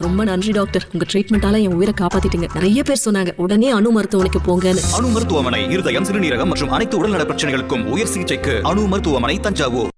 ரொம்ப நன்றி டாக்டர். உங்க ட்ரீட்மெண்டால என் உயிரை காப்பாத்திட்டீங்க. நிறைய பேர் சொன்னாங்க உடனே அணு மருத்துவமனைக்கு போங்கன்னு. அணு மருத்துவமனை இருதயம், சிறுநீரகம் மற்றும் அனைத்து உடல்நல பிரச்சனைகளுக்கும் உயர் சிகிச்சைக்கு அணு மருத்துவமனை, தஞ்சாவூர்.